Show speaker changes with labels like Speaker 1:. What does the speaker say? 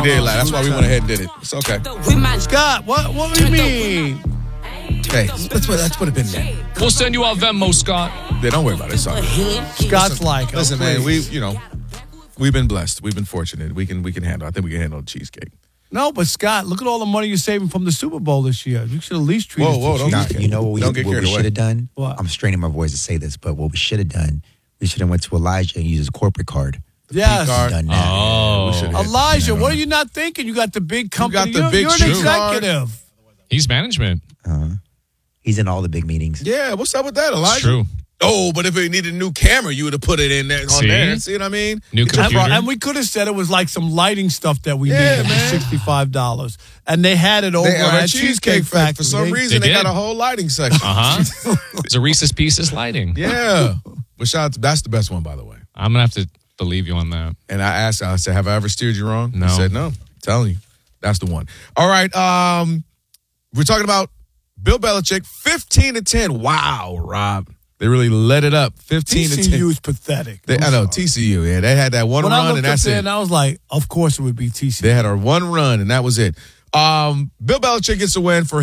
Speaker 1: We did lie. That's why we went ahead and did it. It's okay.
Speaker 2: Scott, what do you mean?
Speaker 1: Hey, that's what it been, man.
Speaker 3: We'll send you our Venmo, Scott.
Speaker 1: Yeah, don't worry about it. It's all right.
Speaker 2: Scott's like,
Speaker 1: Listen, man, we've been blessed. We've been fortunate. We can handle. I think we can handle the cheesecake.
Speaker 2: No, but Scott, look at all the money you're saving from the Super Bowl this year. You should at least treat us to cheesecake.
Speaker 4: You know what we should have done?
Speaker 2: What?
Speaker 4: I'm straining my voice to say this, but what we should have done, we should have went to Elijah and used his corporate card.
Speaker 2: Yes.
Speaker 4: Done that.
Speaker 3: Oh.
Speaker 2: Elijah, what are you not thinking? You got the big company.
Speaker 1: You got the big
Speaker 2: you're an
Speaker 1: shoe
Speaker 2: executive.
Speaker 3: He's management.
Speaker 4: He's in all the big meetings.
Speaker 1: Yeah, what's up with that, Elijah?
Speaker 3: It's true.
Speaker 1: Oh, but if it needed a new camera, you would have put it in there on there. See what I mean?
Speaker 3: New computer.
Speaker 2: And we could have said it was like some lighting stuff that we
Speaker 1: Yeah,
Speaker 2: needed
Speaker 1: man.
Speaker 2: for $65. And they had it over at Cheesecake Factory.
Speaker 1: For some reason, they got a whole lighting section.
Speaker 3: It's a Reese's Pieces lighting.
Speaker 1: Yeah. But shout out that's the best one, by the way.
Speaker 3: I'm going to have to believe you on that.
Speaker 1: And I asked, I said, have I ever steered you wrong?
Speaker 3: No.
Speaker 1: He said, no. I'm telling you. That's the one. All right. We're talking about Bill Belichick, 15-10. Wow, Rob. They really let it up. 15-10.
Speaker 2: TCU is pathetic.
Speaker 1: I know, TCU. Yeah, they had that one
Speaker 2: When
Speaker 1: run,
Speaker 2: I looked
Speaker 1: and
Speaker 2: up
Speaker 1: that's
Speaker 2: there
Speaker 1: it.
Speaker 2: and I was like, of course it would be TCU.
Speaker 1: They had a one run, and that was it. Bill Belichick gets a win for